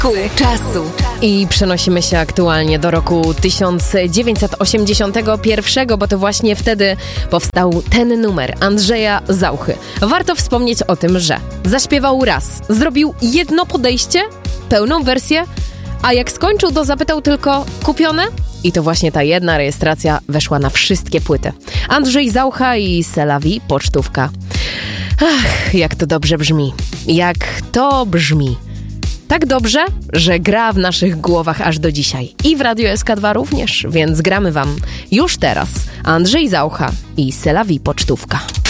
czasu. I przenosimy się aktualnie do roku 1981, bo to właśnie wtedy powstał ten numer Andrzeja Zauchy. Warto wspomnieć o tym, że zaśpiewał raz, zrobił jedno podejście, pełną wersję, a jak skończył, to zapytał tylko kupione? I to właśnie ta jedna rejestracja weszła na wszystkie płyty. Andrzej Zaucha i C'est la vie, pocztówka. Ach, jak to dobrze brzmi. Jak to brzmi. Tak dobrze, że gra w naszych głowach aż do dzisiaj. I w Radio SK2 również, więc gramy wam już teraz. Andrzej Zaucha i C'est la vie, pocztówka.